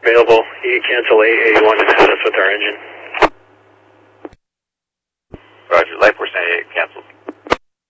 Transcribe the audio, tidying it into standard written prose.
Available. You cancel A81 and add us with